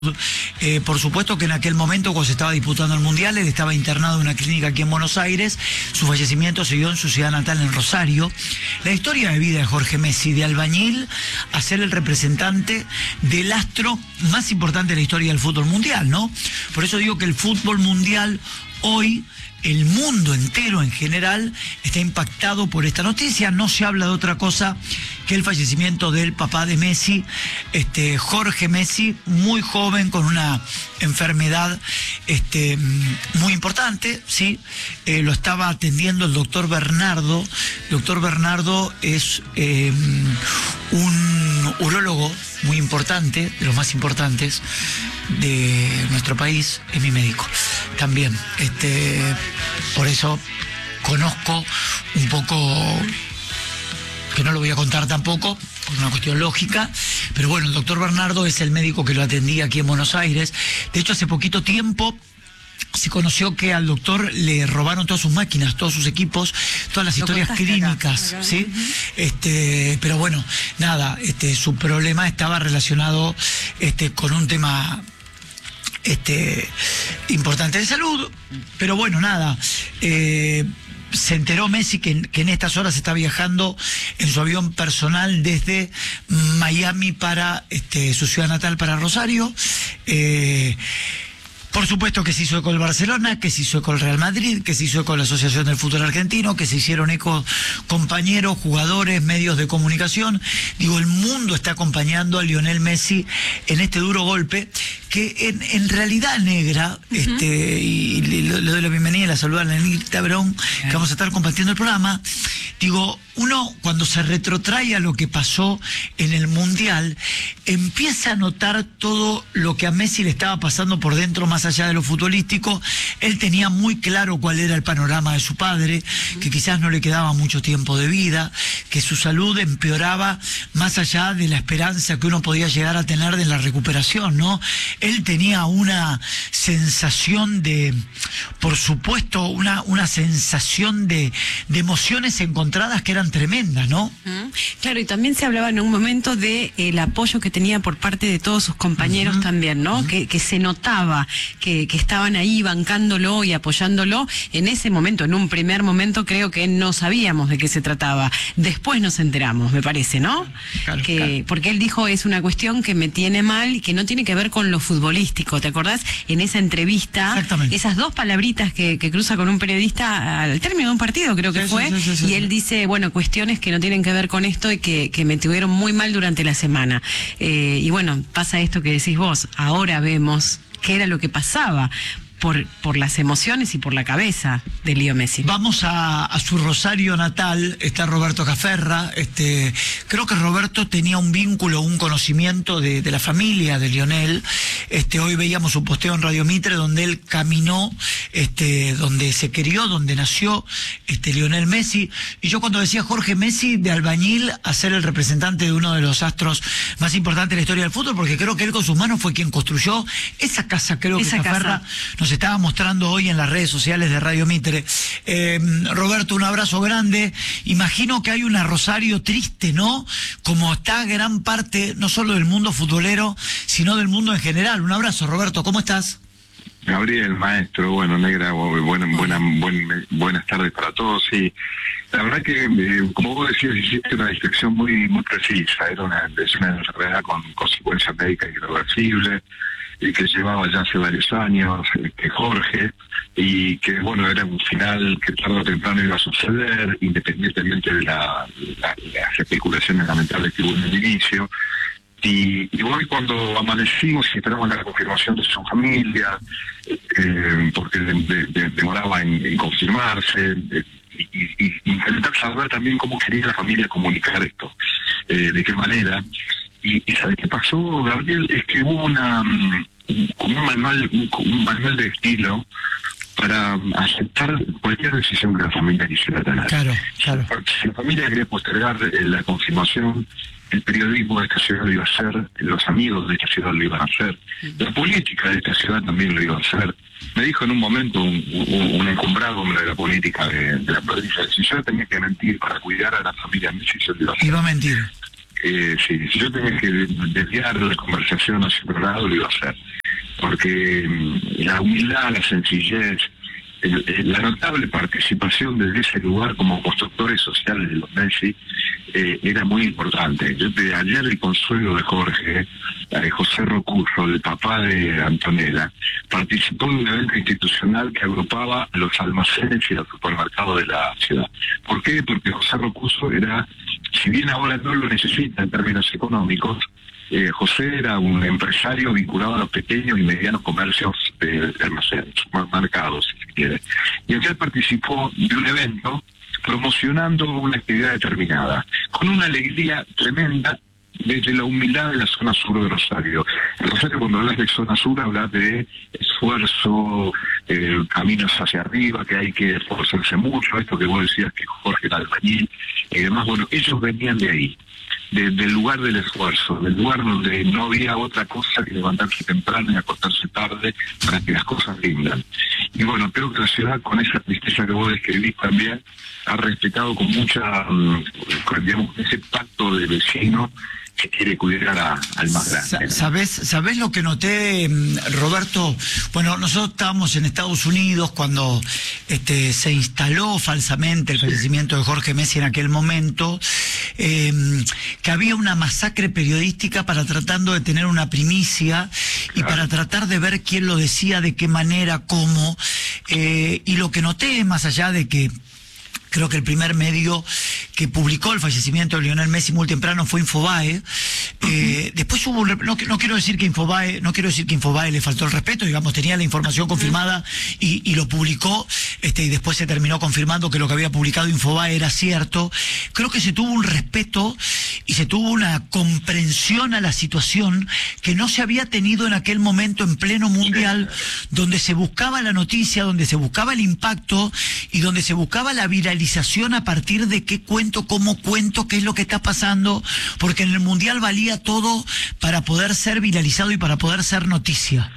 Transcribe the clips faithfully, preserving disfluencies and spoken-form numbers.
Eh, por supuesto que en aquel momento, cuando se estaba disputando el Mundial, él estaba internado en una clínica aquí en Buenos Aires. Su fallecimiento se dio en su ciudad natal, en Rosario. La historia de vida de Jorge Messi, de albañil a ser el representante del astro más importante de la historia del fútbol mundial, ¿no? Por eso digo que el fútbol mundial hoy, el mundo entero en general, está impactado por esta noticia. No se habla de otra cosa que el fallecimiento del papá de Messi, este Jorge Messi, muy joven, con una enfermedad este, muy importante, ¿sí? Eh, lo estaba atendiendo el doctor Bernardo. El doctor Bernardo es eh, un urólogo muy importante, de los más importantes de nuestro país, es mi médico también. Este, por eso conozco un poco, que no lo voy a contar tampoco, por una cuestión lógica, pero bueno, el doctor Bernardo es el médico que lo atendía aquí en Buenos Aires. De hecho, hace poquito tiempo se conoció que al doctor le robaron todas sus máquinas, todos sus equipos, todas las historias clínicas, acá, ¿sí? Uh-huh. Este, pero bueno, nada, este, su problema estaba relacionado este, con un tema este, importante de salud, pero bueno, nada, eh, se enteró Messi que, que en estas horas está viajando en su avión personal desde Miami para este, su ciudad natal, para Rosario. Eh, Por supuesto que se hizo eco el Barcelona, que se hizo eco el Real Madrid, que se hizo eco la Asociación del Fútbol Argentino, que se hicieron eco compañeros, jugadores, medios de comunicación. Digo, el mundo está acompañando a Lionel Messi en este duro golpe, que en, en realidad, negra, uh-huh. este, y le, le doy la bienvenida y la saludo a Lenita Brón, que vamos a estar compartiendo el programa. Digo, uno cuando se retrotrae a lo que pasó en el Mundial, empieza a notar todo lo que a Messi le estaba pasando por dentro, más allá de lo futbolístico. Él tenía muy claro cuál era el panorama de su padre, que quizás no le quedaba mucho tiempo de vida, que su salud empeoraba más allá de la esperanza que uno podía llegar a tener de la recuperación, ¿no? Él tenía una sensación de, por supuesto, una, una sensación de, de emociones encontradas que eran tremendas, ¿no? Uh-huh. Claro, y también se hablaba en un momento de el apoyo que tenía por parte de todos sus compañeros uh-huh. también, ¿no? Uh-huh. Que, que se notaba que, que estaban ahí bancándolo y apoyándolo. En ese momento, en un primer momento, creo que no sabíamos de qué se trataba. Después nos enteramos, me parece, ¿no? Claro, que, claro. Porque él dijo, es una cuestión que me tiene mal y que no tiene que ver con lo futbolístico. ¿Te acordás? En esa entrevista, esas dos palabritas que, que cruza con un periodista al término de un partido, creo que sí, fue, sí, sí, sí, y sí. Él dice, bueno, cuestiones que no tienen que ver con esto y que, que me tuvieron muy mal durante la semana. Eh, y bueno, pasa esto que decís vos, ahora vemos qué era lo que pasaba por, por las emociones y por la cabeza de Leo Messi. Vamos a, a su Rosario natal. Está Roberto Caferra. Este, creo que Roberto tenía un vínculo, un conocimiento de, de la familia de Lionel. Este, hoy veíamos un posteo en Radio Mitre donde él caminó, este, donde se crió, donde nació este, Lionel Messi. Y yo cuando decía Jorge Messi, de albañil a ser el representante de uno de los astros más importantes de la historia del fútbol, porque creo que él con sus manos fue quien construyó esa casa. Creo esa que Caferra nos estaba mostrando hoy en las redes sociales de Radio Mitre. Eh, Roberto, un abrazo grande. Imagino que hay una Rosario triste, ¿no? Como está gran parte, no solo del mundo futbolero, sino del mundo en general. Un abrazo, Roberto, ¿cómo estás? Gabriel, maestro, bueno, negra, buena, buena, buen, buenas tardes para todos. Sí, la verdad que, eh, como vos decías, hiciste una descripción muy muy precisa. Era una, es una enfermedad con consecuencias médicas irreversibles, y que llevaba ya hace varios años, que Jorge, y que bueno, era un final que tarde o temprano iba a suceder, independientemente de la, la, las especulaciones lamentables que hubo en el inicio. Y, y hoy cuando amanecimos y esperamos la confirmación de su familia, eh, porque de, de, de, demoraba en, en confirmarse, eh, y, y, y intentar saber también cómo quería la familia comunicar esto, eh, de qué manera. Y, y ¿sabes qué pasó, Gabriel? Es que hubo una como un manual, un, un manual de estilo para aceptar cualquier decisión que la familia quisiera tener. Claro, claro. Si la familia quería postergar eh, la confirmación, el periodismo de esta ciudad lo iba a hacer, los amigos de esta ciudad lo iban a hacer, la política de esta ciudad también lo iba a hacer. Me dijo en un momento un, un, un encumbrado hombre de la política de, de la provincia, si yo tenía que mentir para cuidar a la familia Messi, yo lo iba a hacer. Iba a mentir. eh, si, si yo tenía que desviar la conversación hacia otro lado, lo iba a hacer. porque la humildad, la sencillez, el, el, la notable participación desde ese lugar como constructores sociales de los Messi eh, era muy importante. Yo, de ayer el consuelo de Jorge, eh, José Rocuso, el papá de Antonella, participó de un evento institucional que agrupaba los almacenes y los supermercados de la ciudad. ¿Por qué? Porque José Rocuso era, si bien ahora no lo necesita en términos económicos, Eh, José era un empresario vinculado a los pequeños y medianos comercios de, de almacenes, supermercados, si se quiere. Y ayer participó de un evento promocionando una actividad determinada, con una alegría tremenda desde la humildad de la zona sur de Rosario. En Rosario, cuando hablas de zona sur, hablas de esfuerzo, eh, caminos hacia arriba, que hay que esforzarse mucho, esto que vos decías que Jorge era albañil y demás. Bueno, ellos venían de ahí. De, del lugar del esfuerzo, del lugar donde no había otra cosa que levantarse temprano y acostarse tarde para que las cosas rindan. Y bueno, creo que la ciudad, con esa tristeza que vos describís también, ha respetado con mucha, con, digamos, ese pacto de vecino que quiere cuidar a, al más grande, ¿no? ¿Sabés, ¿Sabés lo que noté, Roberto? Bueno, nosotros estábamos en Estados Unidos cuando este, se instaló falsamente el fallecimiento de Jorge Messi en aquel momento, eh, que había una masacre periodística para tratando de tener una primicia y claro, para tratar de ver quién lo decía, de qué manera, cómo, eh, y lo que noté, más allá de que creo que el primer medio que publicó el fallecimiento de Lionel Messi muy temprano fue Infobae. Eh, después hubo un, no, no quiero decir que Infobae, no quiero decir que Infobae le faltó el respeto, digamos, tenía la información confirmada y, y lo publicó, este, y después se terminó confirmando que lo que había publicado Infobae era cierto. Creo que se tuvo un respeto y se tuvo una comprensión a la situación que no se había tenido en aquel momento en pleno mundial, donde se buscaba la noticia, donde se buscaba el impacto y donde se buscaba la viralidad a partir de qué cuento, cómo cuento, qué es lo que está pasando, porque en el Mundial valía todo para poder ser viralizado y para poder ser noticia.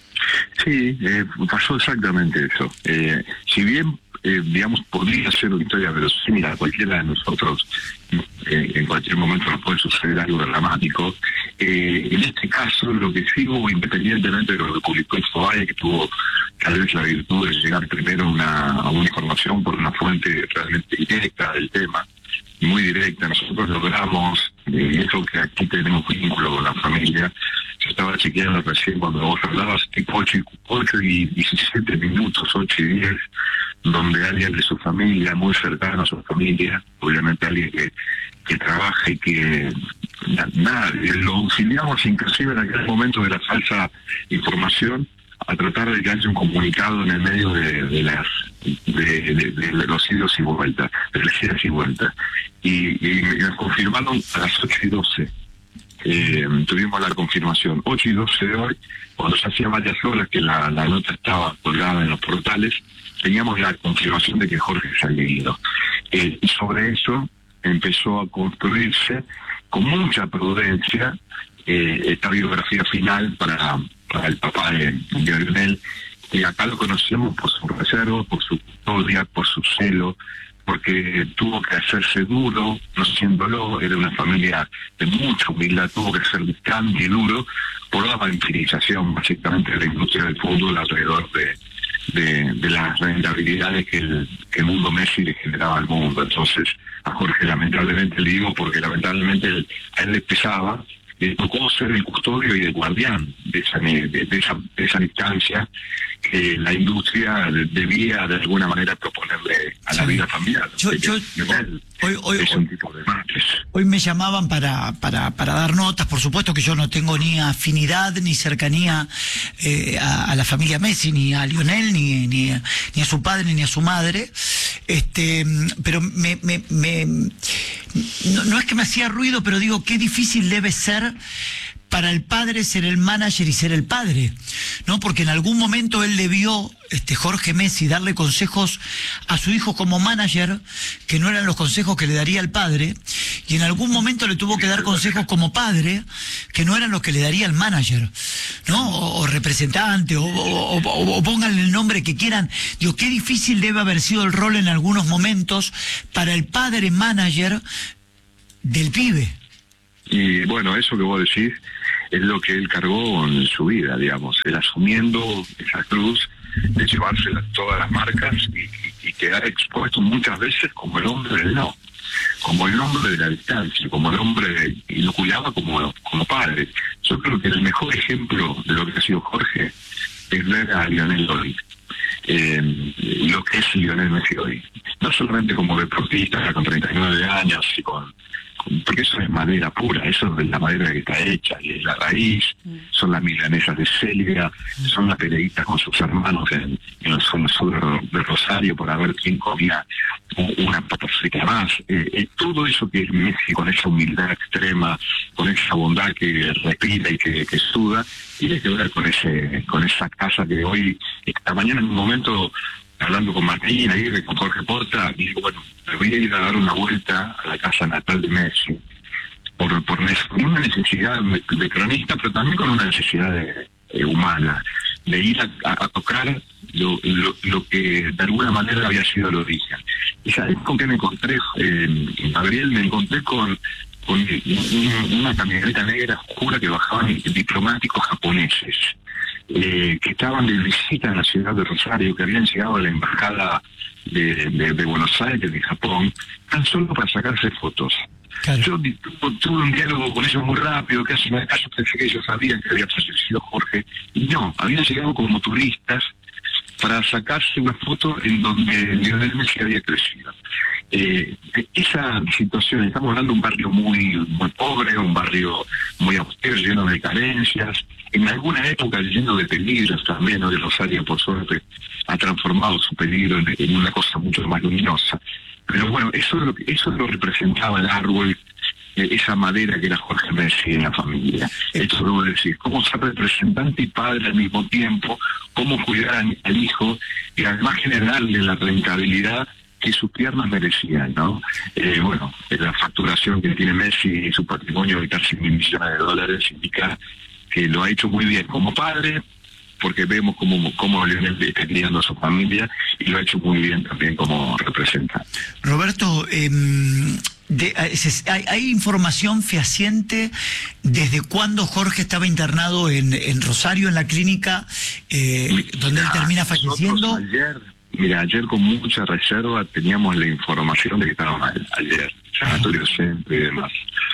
Sí, eh, pasó exactamente eso. Eh, si bien, eh, digamos, podría ser una historia verosímil a cualquiera de nosotros, eh, en cualquier momento nos puede suceder algo dramático, eh, en este caso lo que sí hubo, independientemente de lo que publicó Infobae, que tuvo tal vez la virtud de llegar primero a una, a una información por una fuente realmente directa del tema, muy directa. Nosotros logramos, eh, eso que aquí tenemos vínculo con la familia. Yo estaba chequeando recién cuando vos hablabas, tipo ocho y diecisiete minutos, ocho y diez, donde alguien de su familia, muy cercano a su familia, obviamente alguien que, que trabaja y que nada, lo auxiliamos inclusive en aquel momento de la falsa información, a tratar de que haya un comunicado en el medio de, de las de, de, de los idos y vueltas, de las idas y vueltas. Y, y me confirmaron a las ocho y doce. Eh, tuvimos la confirmación ocho y doce de hoy, cuando se hacía varias horas que la, la nota estaba colgada en los portales, teníamos la confirmación de que Jorge se había ido. Eh, y sobre eso empezó a construirse con mucha prudencia eh, esta biografía final para, para el papá de, de Lionel. Y acá lo conocemos por su reserva, por su custodia, por su celo, porque tuvo que hacerse duro, no siéndolo, era una familia de mucha humildad, tuvo que ser distante y duro por la vampirización básicamente de la industria del fútbol alrededor de, de, de las rentabilidades que el, que el mundo Messi le generaba al mundo. Entonces a Jorge lamentablemente le digo, porque lamentablemente él, a él le pesaba, le tocó ser el custodio y el guardián de esa, de, de esa, de esa instancia que la industria debía de alguna manera proponerle a la sí. vida familiar. Yo, yo, hoy, hoy, es un tipo de hoy me llamaban para, para, para dar notas. Por supuesto que yo no tengo ni afinidad ni cercanía eh, a, a la familia Messi, ni a Lionel, ni, ni, a, ni a su padre, ni a su madre. Este, pero me, me, me no, no es que me hacía ruido, pero digo, qué difícil debe ser para el padre ser el manager y ser el padre, ¿no? Porque en algún momento él le vio, este, Jorge Messi, darle consejos a su hijo como manager, que no eran los consejos que le daría el padre, y en algún momento le tuvo que dar consejos como padre, que no eran los que le daría el manager, ¿no? O, o representante, o, o, o, o pónganle el nombre que quieran. Digo, qué difícil debe haber sido el rol en algunos momentos para el padre manager del pibe. Y bueno, eso que vos decís es lo que él cargó en su vida, digamos, él asumiendo esa cruz de llevársela todas las marcas y, y, y quedar expuesto muchas veces como el hombre del no, como el hombre de la distancia, como el hombre de, y lo cuidaba como, como padre. Yo creo que el mejor ejemplo de lo que ha sido Jorge es ver a Lionel hoy, eh, lo que es Lionel Messi hoy, no solamente como deportista con treinta y nueve años y con porque eso es madera pura, eso es la madera que está hecha, y es la raíz, son las milanesas de Celia, son las peleitas con sus hermanos en, en el sur de Rosario para ver quién comía una papa frita más. Eh, eh, todo eso que es Messi, con esa humildad extrema, con esa bondad que respira y que, que suda, tiene que ver con ese con esa casa que hoy, esta mañana en un momento, hablando con Martín, ahí con Jorge Porta, digo, bueno, me voy a ir a dar una vuelta a la casa natal de Messi, por, por una necesidad de cronista, pero también con una necesidad de, de humana, de ir a, a, a tocar lo, lo, lo que de alguna manera había sido el origen. ¿Y sabes con qué me encontré, eh, Gabriel? Me encontré con, con una camioneta negra oscura que bajaban diplomáticos japoneses. Eh, que estaban de visita en la ciudad de Rosario, que habían llegado a la embajada de, de, de Buenos Aires, de Japón, tan solo para sacarse fotos. Claro. Yo tu, tuve un diálogo con ellos muy rápido, casi me caso pensé que ellos sabían que había fallecido Jorge, y no, habían llegado como turistas para sacarse una foto en donde Lionel Messi había crecido. Eh, esa situación, estamos hablando de un barrio muy, muy pobre, un barrio muy austero, lleno de carencias, en alguna época lleno de peligros también, hoy Rosario por suerte ha transformado su peligro en, en una cosa mucho más luminosa. Pero bueno, eso es lo que, eso lo representaba el árbol, eh, esa madera que era Jorge Messi en la familia. Esto debo decir, cómo ser representante y padre al mismo tiempo, cómo cuidar al, al hijo y además generarle la rentabilidad que sus piernas merecían, ¿no? Eh, bueno, la facturación que tiene Messi y su patrimonio de casi mil millones de dólares indica que lo ha hecho muy bien como padre, porque vemos cómo, cómo Lionel está criando a su familia, y lo ha hecho muy bien también como representante. Roberto, eh, de, hay, ¿hay información fehaciente desde cuándo Jorge estaba internado en, en Rosario, en la clínica, eh, mira, donde él termina falleciendo? Ayer, mira, ayer con mucha reserva teníamos la información de que estaba mal, ayer, sanatorio centro y demás.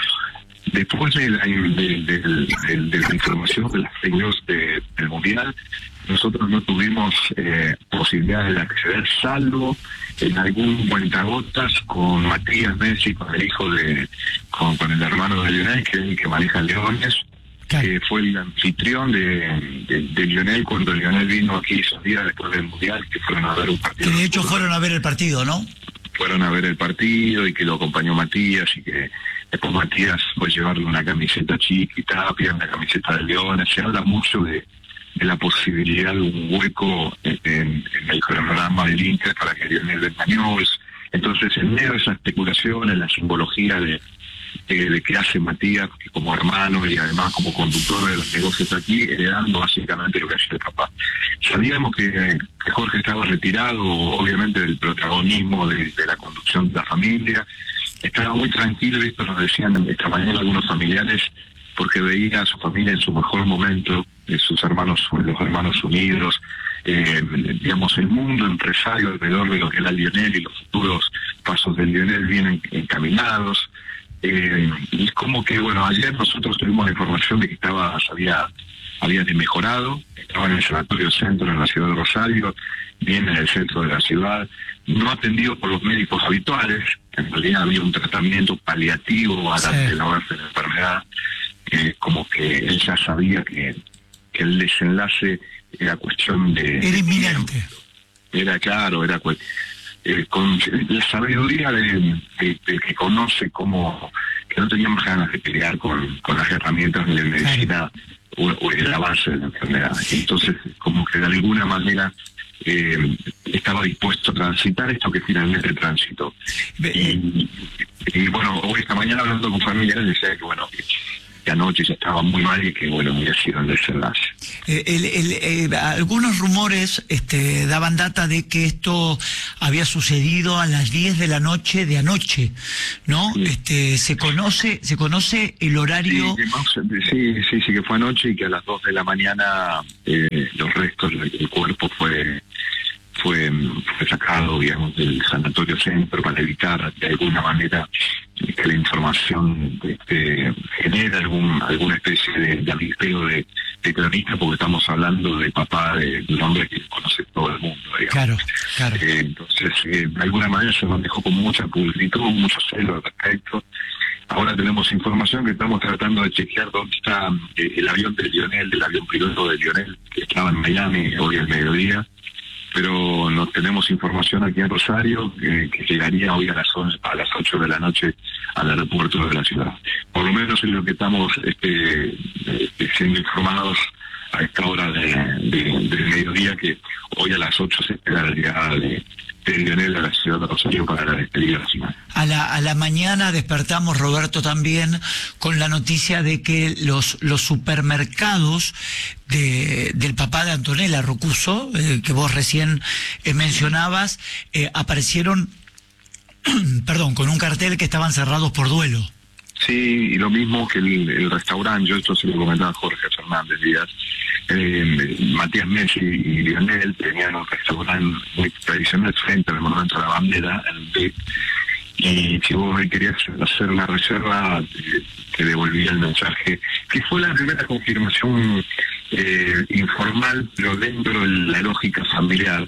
Después de la, de, de, de, de la información de las fake news de, del Mundial, nosotros no tuvimos eh, posibilidad de acceder, salvo en algún cuentagotas con Matías Messi, con el hijo de, con, con el hermano de Lionel, que es el que maneja Leones, claro, que fue el anfitrión de, de, de Lionel cuando Lionel vino aquí esos días después del Mundial, que fueron a ver un partido. Que de hecho fueron a ver el partido, ¿no? Fueron a ver el partido y que lo acompañó Matías, y que después Matías fue llevarle una camiseta chiquita, una camiseta de Leones. Se habla mucho de, de la posibilidad de un hueco en, en, en el cronograma del Inter para que Lionel venga a Newell's. Entonces, en medio de esa especulación, en la simbología de, de, de que hace Matías como hermano y además como conductor de los negocios aquí, heredando básicamente lo que hacía el papá. Sabíamos que, que Jorge estaba retirado, obviamente, del protagonismo de, de la conducción de la familia. Estaba muy tranquilo, y esto nos decían esta mañana algunos familiares, porque veía a su familia en su mejor momento, eh, sus hermanos, los hermanos unidos, eh, digamos, el mundo empresario alrededor de lo que era Lionel y los futuros pasos de Lionel vienen encaminados. Eh, y es como que, bueno, ayer nosotros tuvimos la información de que estaba, había, había mejorado, estaba en el sanatorio centro en la ciudad de Rosario, bien en el centro de la ciudad, no atendido por los médicos habituales. En realidad había un tratamiento paliativo a la, sí, del avance de la enfermedad, eh, como que él ya sabía que, que el desenlace era cuestión de... Era inminente. Era claro, era cuestión... Eh, con la sabiduría de, de, de que conoce cómo, que no teníamos ganas de pelear con, con las herramientas de la medicina o, o el avance de la enfermedad. Entonces, como que de alguna manera eh, estaba dispuesto a transitar esto que finalmente transitó. Y, y bueno, hoy esta mañana hablando con familiares decía que bueno, que anoche ya estaba muy mal y que, bueno, había sido el desenlace. Eh, el, el, eh, algunos rumores este, daban data de que esto había sucedido a las diez de la noche de anoche, ¿no? Sí. Este, ¿se conoce se conoce el horario? Sí, sí, sí, sí, que fue anoche y que a las dos de la mañana eh, los restos, el cuerpo fue... Fue, fue sacado, digamos, del sanatorio centro para evitar de alguna manera que la información este, genere algún alguna especie de, de avispero de, de cronista, porque estamos hablando de papá de un hombre que conoce todo el mundo, digamos. Claro, claro. Eh, entonces, eh, de alguna manera se manejó con mucha publicidad, mucho celo al respecto. Ahora tenemos información que estamos tratando de chequear dónde está eh, el avión de Lionel, del avión piloto de Lionel, que estaba en Miami hoy al mediodía. Pero no tenemos información aquí en Rosario que, que llegaría hoy a las once, a las ocho de la noche al aeropuerto de la ciudad. Por lo menos es lo que estamos este, este, siendo informados a esta hora de, de, del mediodía, que hoy a las ocho se espera la llegada de, de Lionel a la ciudad de Rosario para la despedida de la semana. A la, a la mañana despertamos, Roberto, también con la noticia de que los, los supermercados de, del papá de Antonella Rocuso, eh, que vos recién eh, mencionabas, eh, aparecieron, perdón, con un cartel que estaban cerrados por duelo. Sí, y lo mismo que el, el restaurante, yo esto se lo comentaba a Jorge Fernández Díaz, eh, Matías Messi y Lionel tenían un restaurante muy tradicional frente al Monumento a la Bandera, en el B I C, y si vos querías hacer una reserva, eh, te devolvía el mensaje, que fue la primera confirmación eh, informal, pero dentro de la lógica familiar,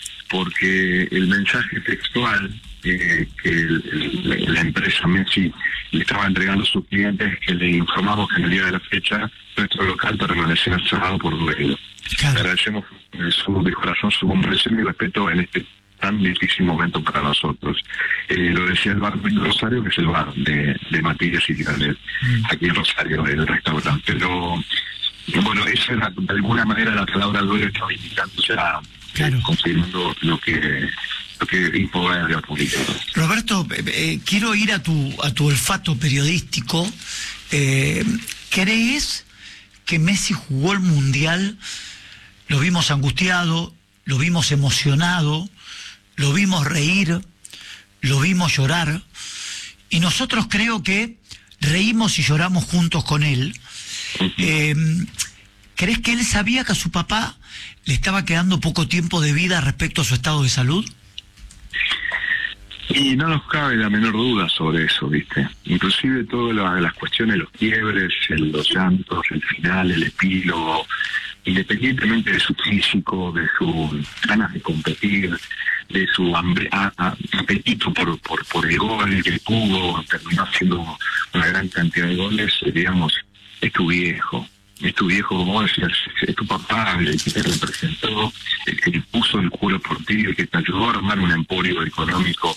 porque el mensaje textual eh, que el, el, la empresa Messi le estaba entregando a sus clientes, que le informamos que en el día de la fecha nuestro local permanecerá cerrado por duelo. Claro. Agradecemos su, de corazón su comprensión y respeto en este tan difícil momento para nosotros. Eh, lo decía el bar de Rosario, que es el bar de, de Matías y Lionel, mm. aquí en Rosario, en el restaurante. Pero, bueno, esa era de alguna manera la palabra duelo, estaba indicando ya, claro, eh, confirmando lo que... que Roberto, eh, quiero ir a tu a tu olfato periodístico. Eh, ¿Crees que Messi jugó el Mundial? Lo vimos angustiado, lo vimos emocionado, lo vimos reír, lo vimos llorar, y nosotros creo que reímos y lloramos juntos con él. Eh, ¿Crees que él sabía que a su papá le estaba quedando poco tiempo de vida respecto a su estado de salud? Y no nos cabe la menor duda sobre eso, ¿viste? Inclusive todas las, las cuestiones, los quiebres, el, los llantos, el final, el epílogo, independientemente de su físico, de sus ganas de competir, de su hambre, a, a, apetito por, por, por el gol que tuvo, terminó haciendo una gran cantidad de goles, digamos, es tu viejo. Es tu viejo, como decías, es tu papá, el que te representó, el que puso el culo por ti, el que te ayudó a armar un emporio económico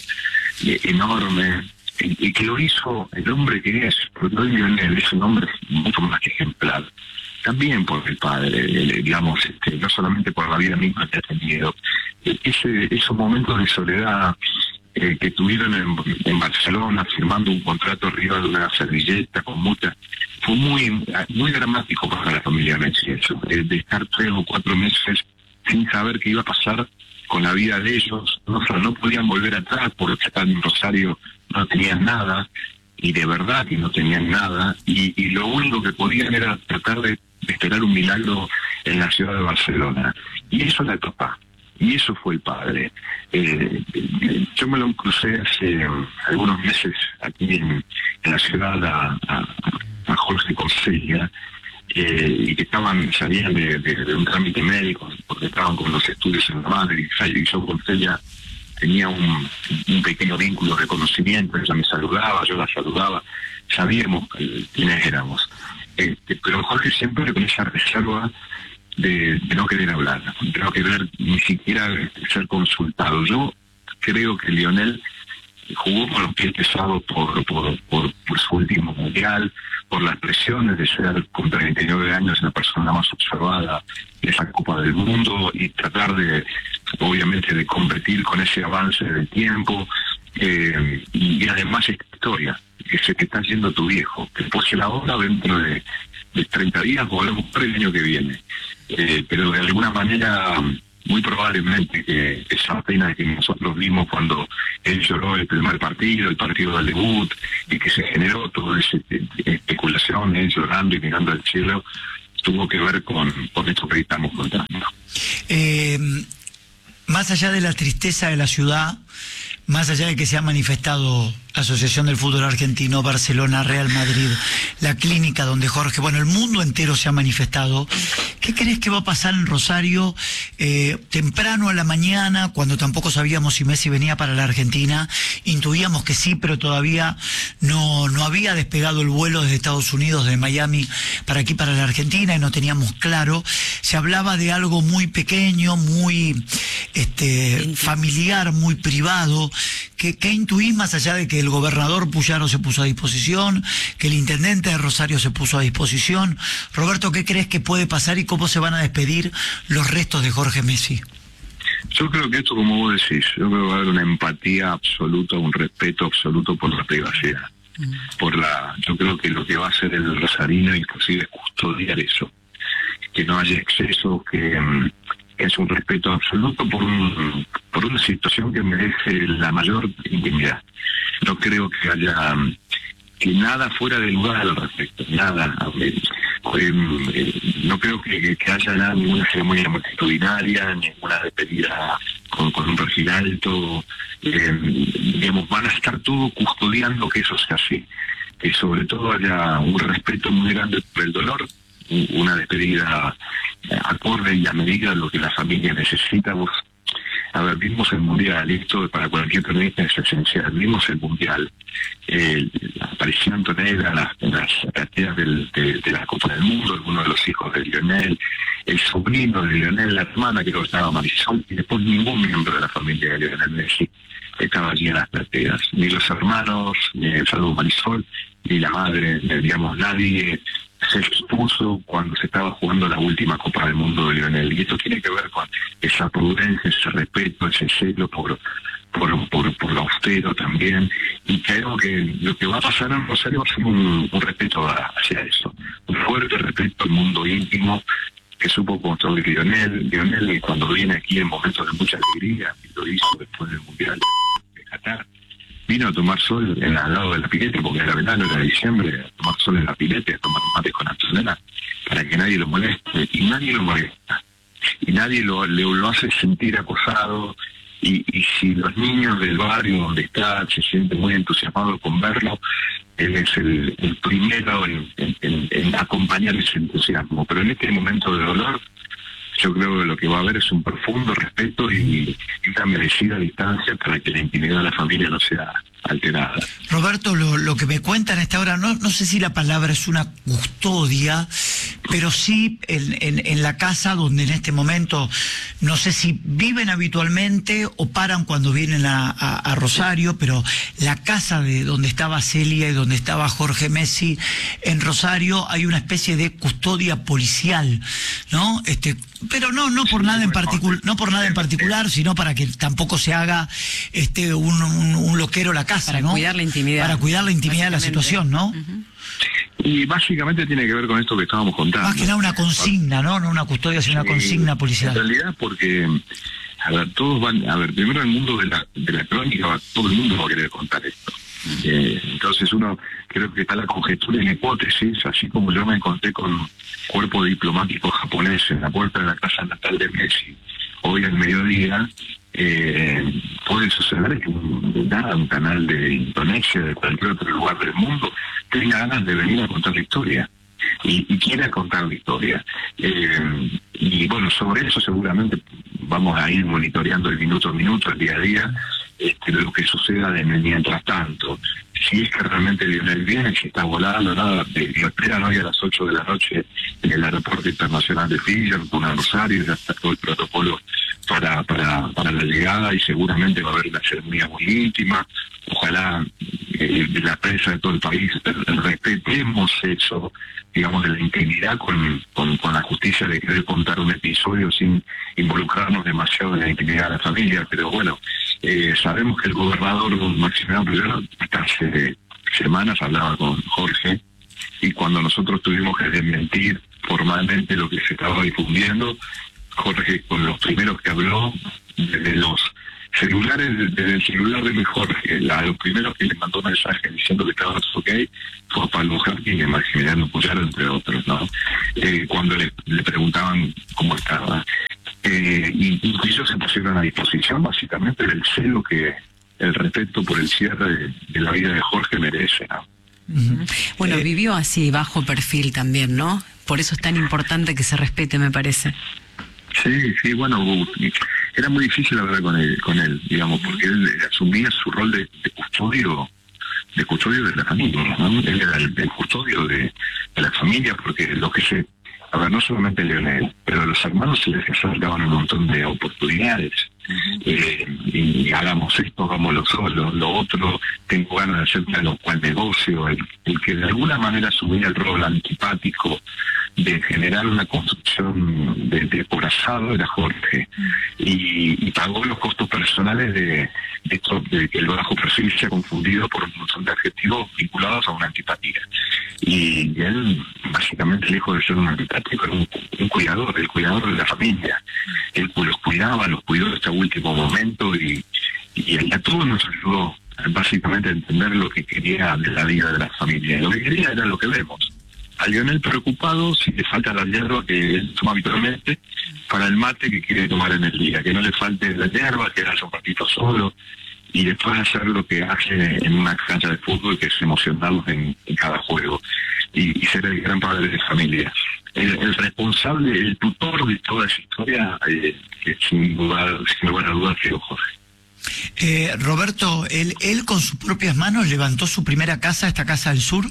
enorme, y, y que lo hizo el hombre que es, porque hoy Lionel es un hombre mucho más que ejemplar, también por el padre, el, digamos, este, no solamente por la vida misma que ha tenido, ese, esos momentos de soledad eh, que tuvieron en, en Barcelona, firmando un contrato arriba de una servilleta con multa, fue muy muy dramático para la familia Messi, eso, de estar tres o cuatro meses sin saber qué iba a pasar con la vida de ellos. No, o sea, no podían volver atrás porque estaban en Rosario, no tenían nada, y de verdad que no tenían nada, y, y lo único que podían era tratar de, de esperar un milagro en la ciudad de Barcelona. Y eso era el papá, y eso fue el padre. Eh, yo me lo crucé hace algunos meses aquí en, en la ciudad a, a, a Jorge Conselia, eh, y que estaban, salían de, de, de un trámite médico, porque estaban con los estudios en la madre, y yo con ella tenía un, un pequeño vínculo de conocimiento, ella me saludaba, yo la saludaba, sabíamos quiénes éramos. Este, pero Jorge siempre con esa reserva de, de no querer hablar, de no querer ni siquiera ser consultado. Yo creo que Lionel jugó con los pies pesados por, por, por, por su último mundial, por las presiones de ser con treinta y nueve años la persona más observada de esa Copa del Mundo y tratar de, obviamente, de competir con ese avance del tiempo. eh, y además esta historia, que se te está haciendo tu viejo, que después se la obra dentro de, de treinta días o a lo mejor el año que viene. Eh, pero de alguna manera, muy probablemente que esa pena que nosotros vimos cuando él lloró el primer partido, el partido del debut, y que se generó toda esa especulación, él llorando y mirando al cielo, tuvo que ver con, con esto que estamos contando. Eh, más allá de la tristeza de la ciudad, más allá de que se ha manifestado la Asociación del Fútbol Argentino, Barcelona, Real Madrid, la clínica donde Jorge, bueno, el mundo entero se ha manifestado, ¿qué crees que va a pasar en Rosario eh, temprano a la mañana, cuando tampoco sabíamos si Messi venía para la Argentina? Intuíamos que sí, pero todavía no, no había despegado el vuelo desde Estados Unidos, de Miami, para aquí, para la Argentina, y no teníamos claro. Se hablaba de algo muy pequeño, muy este, familiar, muy privado. ¿Qué, qué intuís más allá de que el gobernador Puyaro se puso a disposición, que el intendente de Rosario se puso a disposición? Roberto, ¿qué crees que puede pasar y cómo se van a despedir los restos de Jorge Messi? Yo creo que esto, como vos decís, yo creo que va a haber una empatía absoluta, un respeto absoluto por la privacidad. Mm. Por la, yo creo que lo que va a hacer el rosarino inclusive es custodiar eso, que no haya excesos, que... Um, es un respeto absoluto por un, por una situación que merece la mayor intimidad. No creo que haya que nada fuera de lugar al respecto, nada. Eh, eh, no creo que, que haya nada, ninguna ceremonia multitudinaria, ninguna despedida con, con un perfil alto. Eh, digamos, van a estar todos custodiando que eso sea así. Que sobre todo haya un respeto muy grande por el dolor, una despedida acorde y a medida de lo que la familia necesita. Vos, a ver, vimos el Mundial, esto para cualquier periodista es esencial, vimos el Mundial, eh, apareció Antonella, las, las partidas del, de, de la Copa del Mundo, algunos de los hijos de Lionel, el sobrino de Lionel, la hermana que lo estaba Marisol, y después ningún miembro de la familia de Lionel Messi estaba allí en las partidas, ni los hermanos, ni el saludo Marisol, ni la madre, digamos, nadie se expuso cuando se estaba jugando la última Copa del Mundo de Lionel, y esto tiene que ver con esa prudencia, ese respeto, ese celo por por, por, por lo austero también, y creo que lo que va a pasar en Rosario va a ser un, un respeto hacia eso, un fuerte respeto al mundo íntimo que supo construir Lionel. Lionel, cuando viene aquí en momentos de mucha alegría, y lo hizo después del Mundial de Qatar, vino a tomar sol en al lado de la pileta, porque era verano, era diciembre, a tomar sol en la pileta, a tomar mate con Antonella, para que nadie lo moleste, y nadie lo molesta, y nadie lo, le, lo hace sentir acosado, y, y si los niños del barrio donde está se sienten muy entusiasmados con verlo, él es el, el primero en, en, en acompañar ese entusiasmo. Pero en este momento de dolor, yo creo que lo que va a haber es un profundo respeto y, y una merecida distancia para que la intimidad de la familia no sea alterada. Roberto, lo, lo que me cuentan a esta hora, no, no sé si la palabra es una custodia, pero sí en, en, en la casa donde en este momento, no sé si viven habitualmente o paran cuando vienen a, a, a Rosario, pero la casa de donde estaba Celia y donde estaba Jorge Messi en Rosario, hay una especie de custodia policial, ¿no? Este, pero no, no por nada en particular, no por nada en particular, sino para que tampoco se haga este un, un, un loquero la casa, para ¿no? cuidar la intimidad. Para cuidar la intimidad de la situación, ¿no? Uh-huh. Y básicamente tiene que ver con esto que estábamos contando. Más que nada una consigna, ¿no? No una custodia, sino una consigna policial. En realidad, porque, a ver, todos van, a ver, primero el mundo de la, de la crónica, todo el mundo va a querer contar esto. Eh, entonces uno, creo que está la conjetura y la hipótesis, así como yo me encontré con cuerpo diplomático japonés en la puerta de la casa natal de Messi, hoy al mediodía, eh, puede suceder que un, nada, un canal de Indonesia, de cualquier otro lugar del mundo, tenga ganas de venir a contar la historia. Y, y quiera contar la historia. Eh, y bueno, sobre eso seguramente vamos a ir monitoreando el minuto a minuto, el día a día, este, lo que suceda de mientras tanto. Si es que realmente Lionel viene, si está volando, nada, de, lo esperan hoy a las ocho de la noche en el aeropuerto internacional de Fisher, con Rosario, ya está todo el protocolo para, para, para la llegada, y seguramente va a haber una ceremonia muy íntima. Ojalá eh, la prensa de todo el país respetemos eso, digamos, de la integridad con, con, con la justicia de querer contar un episodio sin involucrarnos demasiado en la intimidad de la familia. Pero bueno, Eh, sabemos que el gobernador Maximiliano Rivera hasta hace semanas hablaba con Jorge, y cuando nosotros tuvimos que desmentir formalmente lo que se estaba difundiendo, Jorge, con los primeros que habló, desde los celulares, desde el celular de Jorge, la, los primeros que le mandó mensaje diciendo que estaba ok, fue Pablo Jarquín y Maximiliano Puyaro, entre otros, ¿no? Eh, cuando le, le preguntaban cómo estaba. Eh, y, y ellos se pusieron a disposición básicamente del celo que el respeto por el cierre de, de la vida de Jorge merece, ¿no? Uh-huh. Bueno, eh, vivió así, bajo perfil también, ¿no? Por eso es tan importante que se respete, me parece. Sí, sí, bueno, era muy difícil hablar con él, con él, digamos, porque él asumía su rol de, de custodio, de custodio de la familia, ¿no? Él era el, el custodio de, de la familia, porque lo que se, a ver, no solamente Leonel, pero a los hermanos se les acercaban un montón de oportunidades. Uh-huh. eh, y hagamos esto, hagámoslo solo, lo otro, tengo ganas de hacer tal cual negocio, el, el que de alguna manera asumía el rol antipático de generar una construcción de, de corazado era Jorge, y, y pagó los costos personales de, de, esto, de que el bajo perfil se ha confundido por un montón de adjetivos vinculados a una antipatía, y, y él básicamente lejos de ser un antipático era un, un cuidador, el cuidador de la familia. Él los cuidaba, los cuidó hasta el último momento, y, y a todos nos ayudó básicamente a entender lo que quería de la vida de la familia. Lo que quería era lo que vemos: a Leonel preocupado si le falta la hierba que él toma habitualmente para el mate que quiere tomar en el día, que no le falte la hierba, que haya un ratito solo, y después hacer lo que hace en una cancha de fútbol, que es emocionarlos en, en cada juego, y, y ser el gran padre de familia. El, el responsable, el tutor de toda esa historia, eh, que sin duda, sin lugar a dudas, ha sido Jorge. Eh, Roberto, ¿él, ¿él con sus propias manos levantó su primera casa, esta Casa del Sur?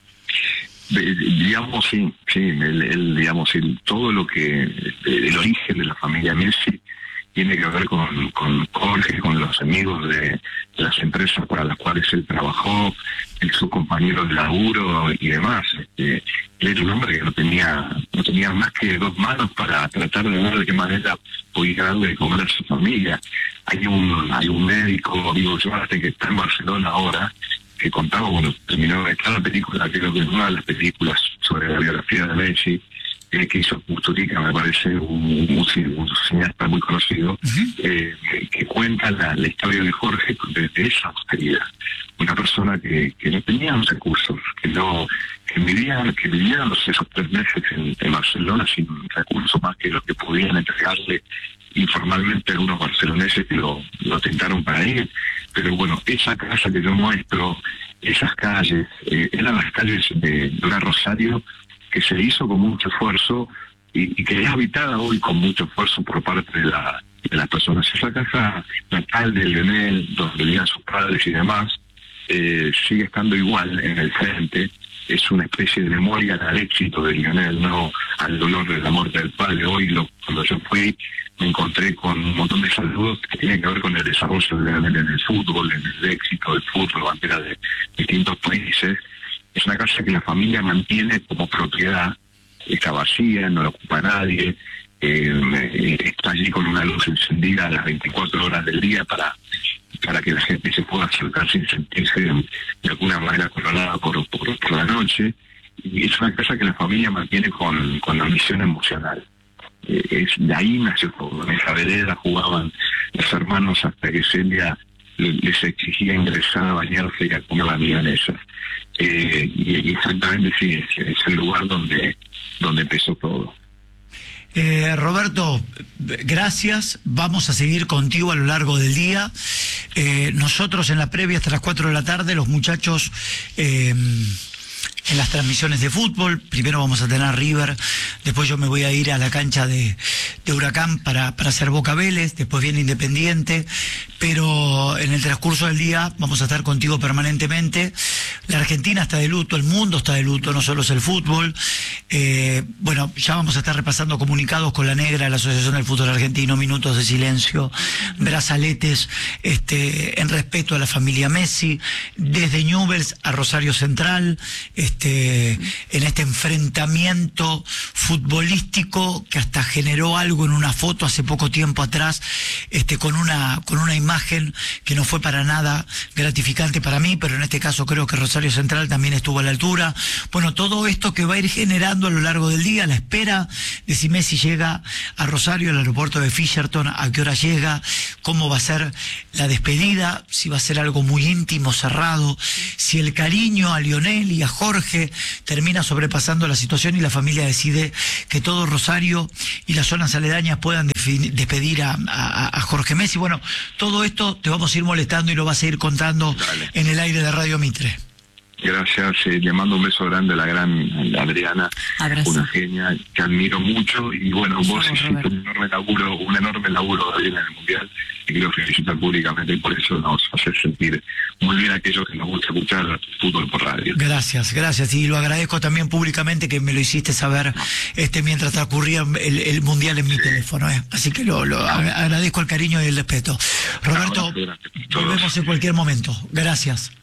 Digamos, sí, sí, él, él, digamos, él, todo lo que, el origen de la familia Messi tiene que ver con, con Jorge, con los amigos de, de las empresas para las cuales él trabajó, sus compañeros de laburo y demás. Este, él era un hombre que no tenía, no tenía más que dos manos para tratar de ver de qué manera podía darle de comer a su familia. Hay un, hay un médico, digo yo, hasta que está en Barcelona ahora, que contaba, bueno, terminó de cada película, creo que es una de las películas sobre la biografía de Messi, eh, que hizo Kusturica, me parece un, un, un cineasta muy conocido, uh-huh. eh, que cuenta la, la historia de Jorge desde esa austeridad. Una persona que, que no tenía los recursos, que no que vivía, que vivía no sé, esos tres meses en, en Barcelona sin recursos más que los que podían entregarle informalmente algunos barceloneses que lo, lo tentaron para ir. Pero bueno, esa casa que yo muestro, esas calles, eh, eran las calles de, de una Rosario que se hizo con mucho esfuerzo y, y que es habitada hoy con mucho esfuerzo por parte de, la, de las personas. Esa casa natal de Leonel, donde vivían sus padres y demás, eh, sigue estando igual en el frente. Es una especie de memoria al éxito de Leonel, no al dolor de la muerte del padre. Hoy, lo, cuando yo fui, me encontré con un montón de saludos que tienen que ver con el desarrollo de Leonel en el fútbol, en el éxito del fútbol, bandera de distintos países. Es una casa que la familia mantiene como propiedad, está vacía, no la ocupa nadie, eh, está allí con una luz encendida a las veinticuatro horas del día para para que la gente se pueda acercar sin sentirse de, de alguna manera coronada por, por, por la noche. Y es una casa que la familia mantiene con, con la misión emocional. Eh, es de ahí nació todo. En esa vereda jugaban los hermanos hasta que Celia les exigía ingresar a bañarse y a comer las milanesas. Eh, y, y exactamente sí, es, es el lugar donde, donde empezó todo. Eh, Roberto, gracias. Vamos a seguir contigo a lo largo del día. Eh, nosotros en la previa hasta las cuatro de la tarde, los muchachos eh, en las transmisiones de fútbol. Primero vamos a tener a River, después yo me voy a ir a la cancha de, de Huracán para, para hacer Boca Vélez, después viene Independiente, pero en el transcurso del día vamos a estar contigo permanentemente. La Argentina está de luto, el mundo está de luto, no solo es el fútbol. Eh, bueno, ya vamos a estar repasando comunicados con la Negra, la Asociación del Fútbol Argentino, minutos de silencio, brazaletes este, en respeto a la familia Messi, desde Newell's a Rosario Central, este, en este enfrentamiento futbolístico que hasta generó algo en una foto hace poco tiempo atrás, este, con una, con una imagen que no fue para nada gratificante para mí, pero en este caso creo que Rosario Central también estuvo a la altura. Bueno, todo esto que va a ir generando a lo largo del día, la espera de si Messi llega a Rosario, al aeropuerto de Fisherton, a qué hora llega, cómo va a ser la despedida, si va a ser algo muy íntimo, cerrado, si el cariño a Lionel y a Jorge termina sobrepasando la situación y la familia decide que todo Rosario y las zonas aledañas puedan despedir a, a, a Jorge Messi. Bueno, todo esto te vamos a ir molestando y lo vas a ir contando Dale. en el aire de Radio Mitre. Gracias, eh, le mando un beso grande a la gran Adriana, Abrazo. Una genia que admiro mucho, y bueno, vos hiciste un enorme laburo, un enorme laburo en el Mundial, y quiero felicitar públicamente, y por eso nos hace sentir muy bien a aquellos que nos gusta escuchar fútbol por radio. Gracias, gracias, y lo agradezco también públicamente que me lo hiciste saber este mientras transcurría el, el Mundial en mi sí. teléfono, ¿eh? Así que lo, lo agradezco el cariño y el respeto. Roberto, volvemos en cualquier momento. Gracias.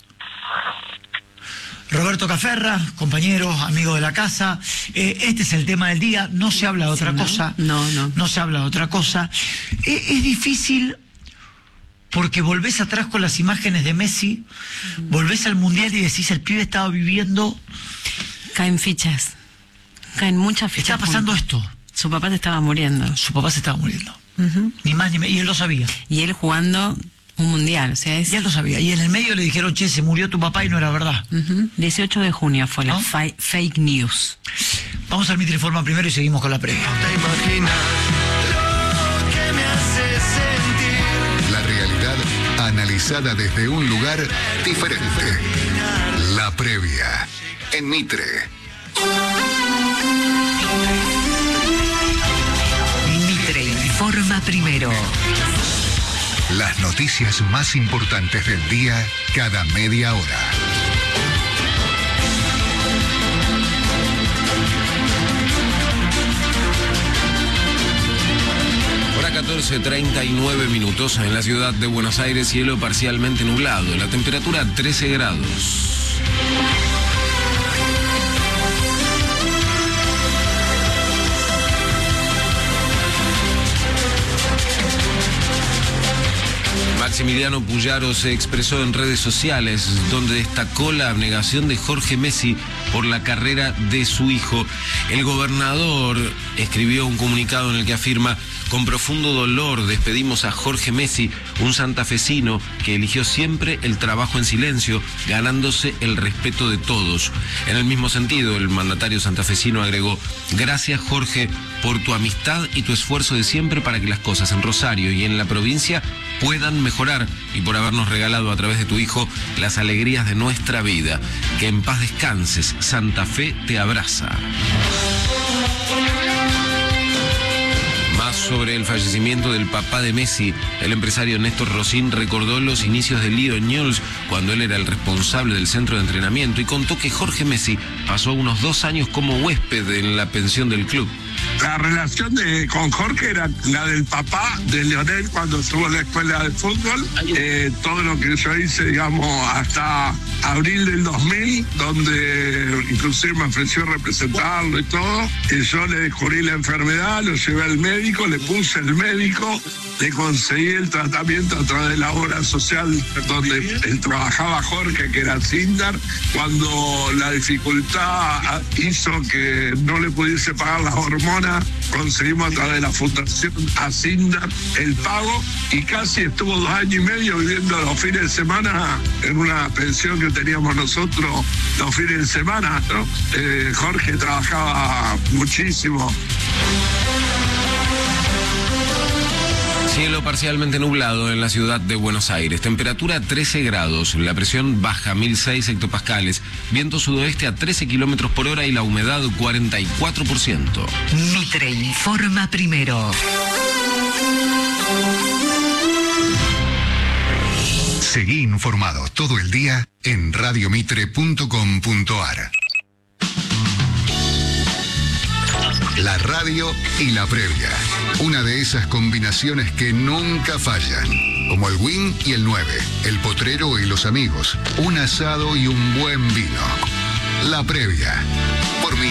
Roberto Caferra, compañero, amigo de la casa, eh, este es el tema del día, no se habla de otra sí, no, cosa, no, no, no se habla de otra cosa. Eh, es difícil porque volvés atrás con las imágenes de Messi, volvés al Mundial y decís, el pibe estaba viviendo... Caen fichas, caen muchas fichas. Estaba pasando esto. Su papá se estaba muriendo. Su papá se estaba muriendo. Uh-huh. Ni más ni menos, y él lo sabía. Y él jugando... un mundial, o sea, es... Ya lo sabía, y en el medio le dijeron, che, se murió tu papá y no era verdad. Uh-huh. dieciocho de junio fue la ¿no? fi- fake news. Vamos al Mitre Informa primero y seguimos con la previa. ¿Te imaginas lo que me hace sentir? La realidad analizada desde un lugar diferente. La previa en Mitre. Mitre Informa primero. Las noticias más importantes del día cada media hora. Hora catorce treinta y nueve minutos en la ciudad de Buenos Aires, cielo parcialmente nublado, la temperatura trece grados. Maximiliano Puyaro se expresó en redes sociales, donde destacó la abnegación de Jorge Messi por la carrera de su hijo. El gobernador escribió un comunicado en el que afirma: con profundo dolor despedimos a Jorge Messi, un santafesino que eligió siempre el trabajo en silencio, ganándose el respeto de todos. En el mismo sentido, el mandatario santafesino agregó: gracias, Jorge, por tu amistad y tu esfuerzo de siempre para que las cosas en Rosario y en la provincia puedan mejorar, y por habernos regalado a través de tu hijo las alegrías de nuestra vida. Que en paz descanses, Santa Fe te abraza. Más sobre el fallecimiento del papá de Messi, el empresario Néstor Rosín recordó los inicios de lío en Newell's cuando él era el responsable del centro de entrenamiento, y contó que Jorge Messi pasó unos dos años como huésped en la pensión del club. La relación de con Jorge era la del papá de Lionel cuando estuvo en la escuela de fútbol. Eh, todo lo que yo hice, digamos, hasta abril del dos mil, donde inclusive me ofreció representarlo y todo. Y yo le descubrí la enfermedad, lo llevé al médico, le puse el médico, le conseguí el tratamiento a través de la obra social donde él trabajaba Jorge, que era Sindar. Cuando la dificultad hizo que no le pudiese pagar las hormonas, conseguimos a través de la fundación a Sindar el pago, y casi estuvo dos años y medio viviendo los fines de semana en una pensión que teníamos nosotros los fines de semana, ¿no? Eh, Jorge trabajaba muchísimo. Cielo parcialmente nublado en la ciudad de Buenos Aires. Temperatura trece grados. La presión baja mil seis hectopascales. Viento sudoeste a trece kilómetros por hora y la humedad cuarenta y cuatro por ciento. Mitre Informa primero. Seguí informado todo todo el día en radio mitre punto com punto ar. La radio y la previa. Una de esas combinaciones que nunca fallan. Como el Win y el nueve, el potrero y los amigos, un asado y un buen vino. La previa. Por mí.